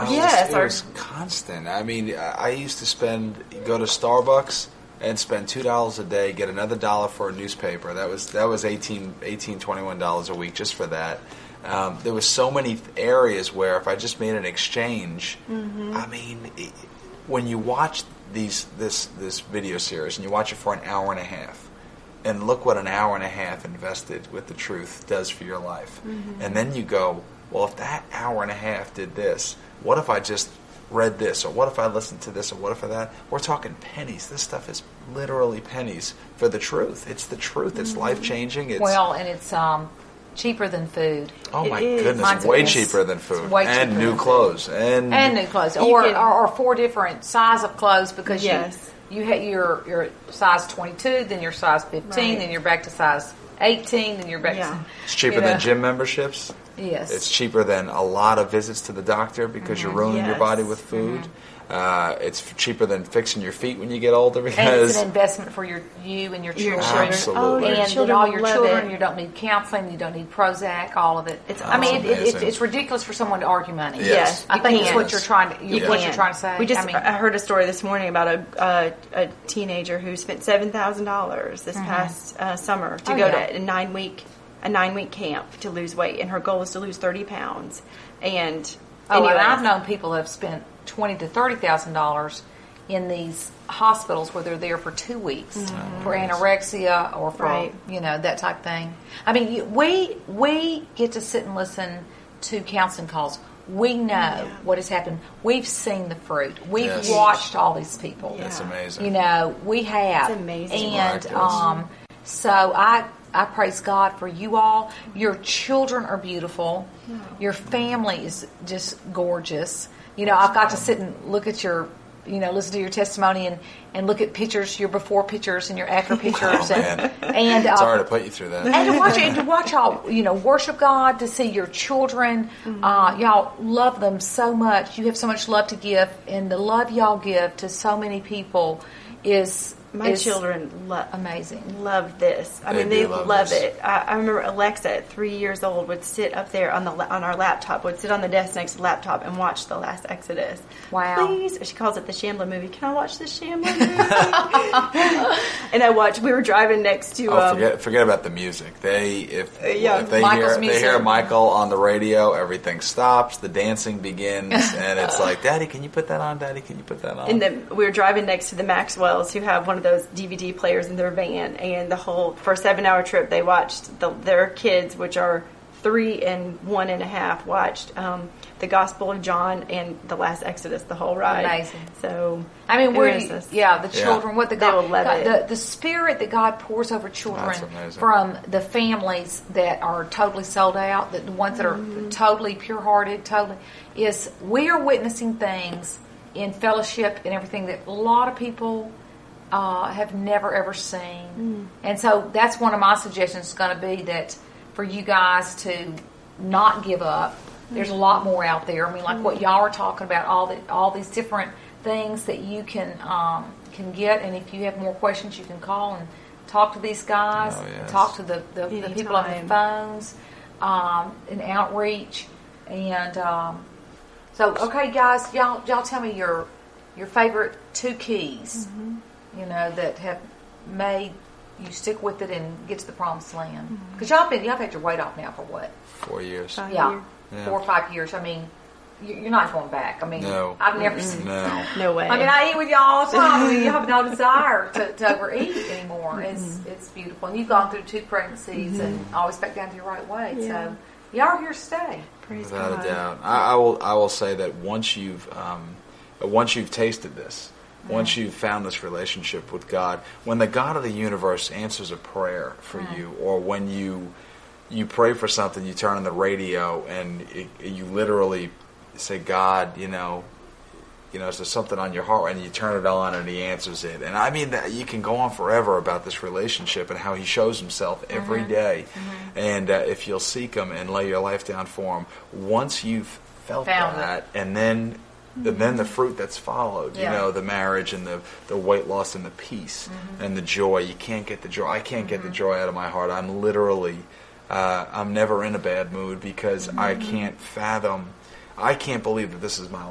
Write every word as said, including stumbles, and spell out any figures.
was, yes, it was constant. I mean, I used to spend go to Starbucks and spend two dollars a day, get another dollar for a newspaper. That was that was eighteen, eighteen, twenty-one dollars a week just for that. Um, there was so many areas where if I just made an exchange, mm-hmm. I mean, it, when you watch these this this video series and you watch it for an hour and a half, and look what an hour and a half invested with the truth does for your life, mm-hmm. and then you go, well, if that hour and a half did this, what if I just read this, or what if I listened to this, or what if I that? We're talking pennies. This stuff is literally pennies for the truth. It's the truth. It's mm-hmm. life changing. It's well, and it's um. cheaper than food. Oh my it goodness, Mine's way it's, cheaper than food. Way and cheaper new clothes. And and new clothes. Or, can, or or four different size of clothes because yes. you you hit your your size twenty-two, then your size fifteen, right. then you're back to size eighteen, then you're back yeah. to It's cheaper you know. than gym memberships. Yes. It's cheaper than a lot of visits to the doctor because mm-hmm. you're ruining yes. your body with food. Mm-hmm. Uh, it's cheaper than fixing your feet when you get older because and it's an investment for your you and your children. Absolutely. Oh, and children all your children. it. You don't need counseling. You don't need Prozac. All of it. It's I mean, it, it, it's, amazing. it's ridiculous for someone to argue money. Yes, yes I think it's can't. what you're trying to you, You what can't. you're trying to say. We just I mean, I heard a story this morning about a a, a teenager who spent seven thousand dollars this mm-hmm. past uh, summer to oh, go yeah. to a nine week a nine week camp to lose weight, and her goal was to lose thirty pounds. And oh, anyway, and I've known people who have spent twenty to thirty thousand dollars in these hospitals where they're there for two weeks mm-hmm. for anorexia or for right. you know that type of thing. I mean, you, we we get to sit and listen to counseling calls. We know yeah. what has happened. We've seen the fruit. We've yes. watched all these people. Yeah. That's amazing. You know, we have. It's amazing. And um, so I I praise God for you all. Your children are beautiful. No. Your family is just gorgeous. You know, I've got to sit and look at your, you know, listen to your testimony and, and look at pictures, your before pictures and your after pictures. Oh, and, man. and uh, it's hard to put you through that. And to watch and to watch y'all, you know, worship God, to see your children. Mm-hmm. Uh, y'all love them so much. You have so much love to give, and the love y'all give to so many people is my is children love amazing. Love this. I They mean, they do love love this. it. I, I remember Alexa at three years old would sit up there on the la- on our laptop, would sit on the desk next to the laptop and watch The Last Exodus. Wow. Please, she calls it the Shambler movie. Can I watch the Shambler movie? And I watched. We were driving next to. Oh, um, forget forget about the music. They if, Uh, yeah, if they Michael's hear music. they hear Michael on the radio, everything stops. The dancing begins, and it's like, Daddy, can you put that on? Daddy, can you put that on? And then we were driving next to the Maxwells, who have one of those D V D players in their van, and the whole for a seven-hour trip, they watched the, their kids, which are three and one and a half, watched um, the Gospel of John and the Last Exodus, the whole ride. Amazing. So I mean, it where was you, this- yeah, the Yeah. children, what the They God, will love God- it. the the spirit that God pours over children That's amazing. from the families that are totally sold out, that the ones that are Mm-hmm. totally pure hearted, totally is we are witnessing things in fellowship and everything that a lot of people uh, have never ever seen, Mm. and so that's one of my suggestions is going to be that for you guys to not give up. There's a lot more out there. I mean, like what y'all are talking about, all the all these different things that you can um, can get. And if you have more questions, you can call and talk to these guys. Oh, yes. Talk to the, the, the people on the Anytime. phones, um, and outreach. And um, so, okay, guys, y'all y'all tell me your your favorite two keys. Mm-hmm. You know that have made you stick with it and get to the promised land. Because y'all been y'all had your weight off now for what? Four years. Five Yeah. years. Yeah. Four or five years. I mean, you- you're not going back. I mean, No. I've never seen. No. No way. I mean, I eat with y'all all the time. I mean, you have no desire to, to overeat anymore. It's it's beautiful. And you've gone through two pregnancies and always back down to your right weight. Yeah. So y'all are here to stay. Praise Without God. a doubt, I, I will. I will say that once you've um, once you've tasted this, once you've found this relationship with God, when the God of the universe answers a prayer for Mm. you, or when you you pray for something, you turn on the radio and it, you literally say, "God, you know." You know, is there something on your heart? And you turn it on, and He answers it. And I mean, that you can go on forever about this relationship and how He shows Himself every Mm-hmm. day. And uh, if you'll seek Him and lay your life down for Him, once you've felt Found that, and then and then the fruit that's followed, Yeah. you know, the marriage and the, the weight loss and the peace Mm-hmm. and the joy. You can't get the joy. I can't get the joy out of my heart. I'm literally, uh, I'm never in a bad mood because I can't fathom. I can't believe that this is my